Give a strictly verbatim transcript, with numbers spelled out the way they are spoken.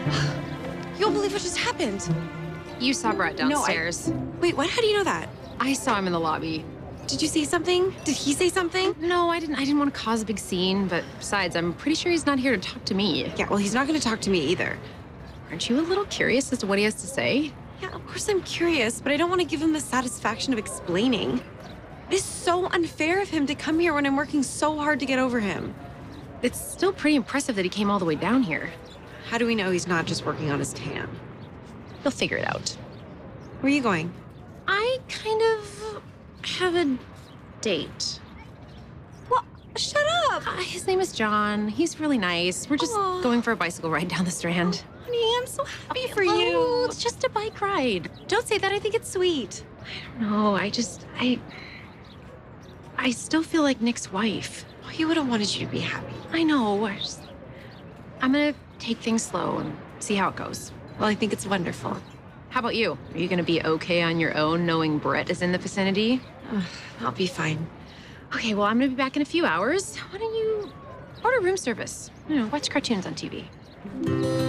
You won't believe what just happened. You saw Brett downstairs. No, I... Wait, what? How do you know that? I saw him in the lobby. Did you say something? Did he say something? No, I didn't. I didn't want to cause a big scene, but besides, I'm pretty sure he's not here to talk to me. Yeah, well, he's not going to talk to me either. Aren't you a little curious as to what he has to say? Yeah, of course I'm curious, but I don't want to give him the satisfaction of explaining. It's so unfair of him to come here when I'm working so hard to get over him. It's still pretty impressive that he came all the way down here. How do we know he's not just working on his tan? He'll figure it out. Where are you going? I kind of have a date. What? Shut up! Uh, his name is John. He's really nice. We're just Aw. going for a bicycle ride down the Strand. Honey, I'm so happy for Oh, you. it's just a bike ride. Don't say that. I think it's sweet. I don't know. I just, I... I still feel like Nick's wife. Oh, he would have wanted you to be happy. I know. I just, I'm gonna take things slow and see how it goes. Well, I think it's wonderful. How about you? Are you gonna be okay on your own knowing Brett is in the vicinity? Ugh, I'll be fine. Okay, well, I'm gonna be back in a few hours. Why don't you order room service? You know, watch cartoons on T V.